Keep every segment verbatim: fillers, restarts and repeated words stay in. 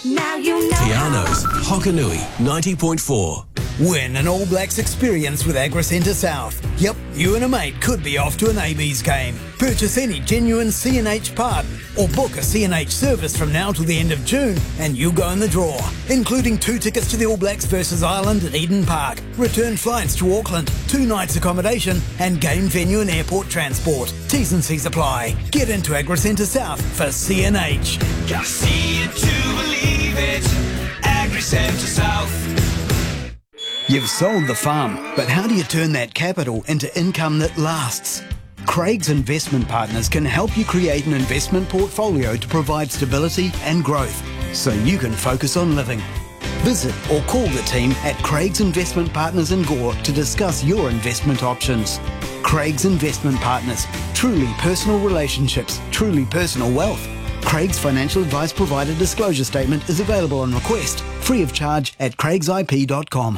Now you know. Tiano's Hokanui ninety point four. Win an All Blacks experience with AgriCentre South. Yep, you and a mate could be off to an A B's game. Purchase any genuine C N H part or book a C N H service from now till the end of June and you'll go in the draw, including two tickets to the All Blacks versus Ireland at Eden Park, return flights to Auckland, two nights accommodation and game venue and airport transport. T's and C's apply. Get into AgriCentre South for C N H. Gotta see it to believe it. AgriCentre South. You've sold the farm, but how do you turn that capital into income that lasts? Craig's Investment Partners can help you create an investment portfolio to provide stability and growth, so you can focus on living. Visit or call the team at Craig's Investment Partners in Gore to discuss your investment options. Craig's Investment Partners, truly personal relationships, truly personal wealth. Craig's financial advice provider disclosure statement is available on request, free of charge at craigs I P dot com.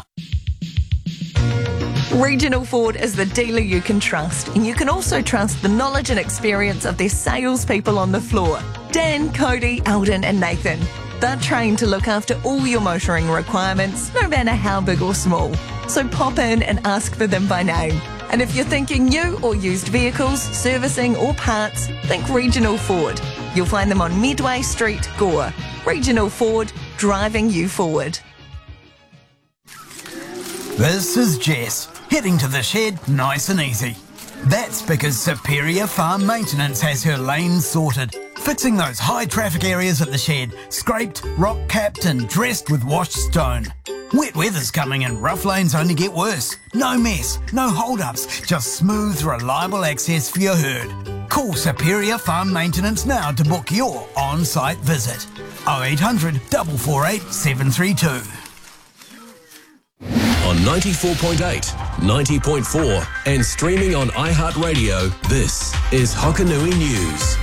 Regional Ford is the dealer you can trust, and you can also trust the knowledge and experience of their salespeople on the floor. Dan, Cody, Alden and Nathan. They're trained to look after all your motoring requirements, no matter how big or small. So pop in and ask for them by name. And if you're thinking new or used vehicles, servicing or parts, think Regional Ford. You'll find them on Medway Street, Gore. Regional Ford, driving you forward. This is Jess, heading to the shed nice and easy. That's because Superior Farm Maintenance has her lanes sorted, fixing those high traffic areas at the shed, scraped, rock capped and dressed with washed stone. Wet weather's coming and rough lanes only get worse. No mess, no hold-ups, just smooth, reliable access for your herd. Call Superior Farm Maintenance now to book your on-site visit. oh eight hundred, four four eight, seven three two. On ninety-four point eight, ninety point four and streaming on iHeartRadio, this is Hokanui News.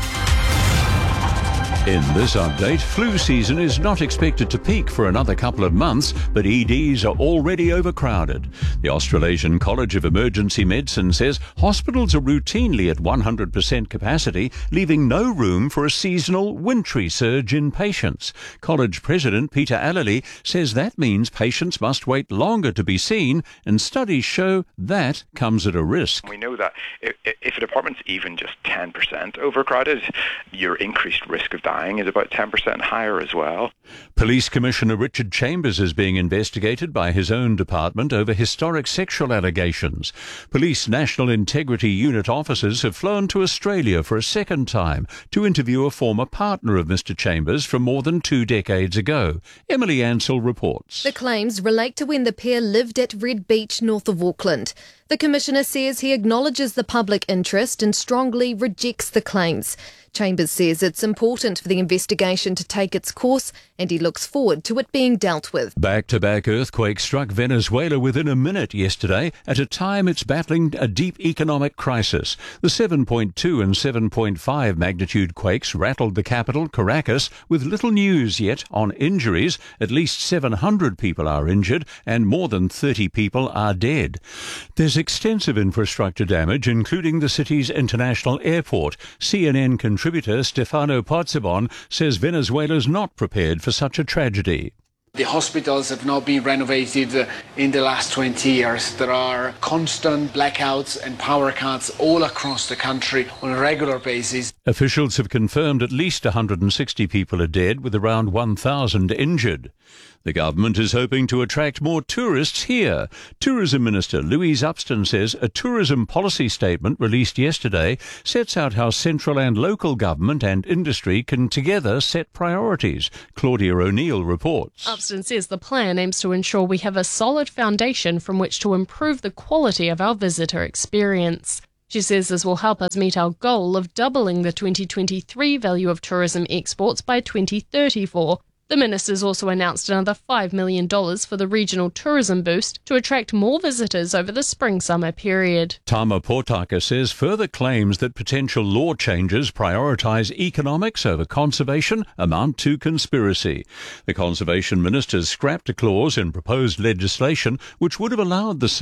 In this update, flu season is not expected to peak for another couple of months, but E Ds are already overcrowded. The Australasian College of Emergency Medicine says hospitals are routinely at one hundred percent capacity, leaving no room for a seasonal wintry surge in patients. College President Peter Allerley says that means patients must wait longer to be seen, and studies show that comes at a risk. We know that if a department's even just ten percent overcrowded, your increased risk of dying is about ten percent higher as well. Police Commissioner Richard Chambers is being investigated by his own department over historic sexual allegations. Police National Integrity Unit officers have flown to Australia for a second time to interview a former partner of Mister Chambers from more than two decades ago. Emily Ansell reports. The claims relate to when the pair lived at Red Beach, north of Auckland. The Commissioner says he acknowledges the public interest and strongly rejects the claims. Chambers says it's important for the investigation to take its course and he looks forward to it being dealt with. Back-to-back earthquakes struck Venezuela within a minute yesterday at a time it's battling a deep economic crisis. The seven point two and seven point five magnitude quakes rattled the capital, Caracas, with little news yet on injuries. At least seven hundred people are injured and more than thirty people are dead. There's extensive infrastructure damage, including the city's international airport. C N N contributor Stefano Pozzebon says Venezuela's not prepared for such a tragedy. The hospitals have not been renovated in the last twenty years. There are constant blackouts and power cuts all across the country on a regular basis. Officials have confirmed at least one hundred sixty people are dead, with around one thousand injured. The government is hoping to attract more tourists here. Tourism Minister Louise Upston says a tourism policy statement released yesterday sets out how central and local government and industry can together set priorities. Claudia O'Neill reports. Upston says the plan aims to ensure we have a solid foundation from which to improve the quality of our visitor experience. She says this will help us meet our goal of doubling the twenty twenty-three value of tourism exports by twenty thirty-four. The ministers also announced another five million dollars for the regional tourism boost to attract more visitors over the spring-summer period. Tama Potaka says further claims that potential law changes prioritise economics over conservation amount to conspiracy. The Conservation Ministers scrapped a clause in proposed legislation which would have allowed the